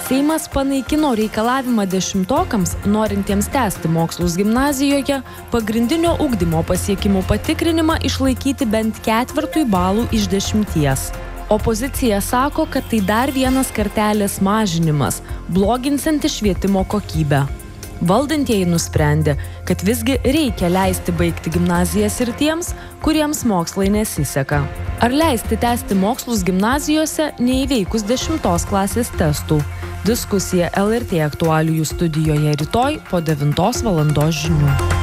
Seimas panaikino reikalavimą 10-okams, norintiems tęsti mokslus gimnazijoje, pagrindinio ugdymo pasiekimų patikrinimą išlaikyti bent 4 balų iš 10. Opozicija sako, kad tai dar vienas kartelės mažinimas, bloginsiantis švietimo kokybę. Valdantieji nusprendė, kad visgi reikia leisti baigti gimnazijas ir tiems, kuriems mokslai nesiseka. Ar leisti tęsti mokslus gimnazijose neįveikus 10 klasės testų? Diskusija LRT aktualijų studijoje rytoj po 9 valandos žinių.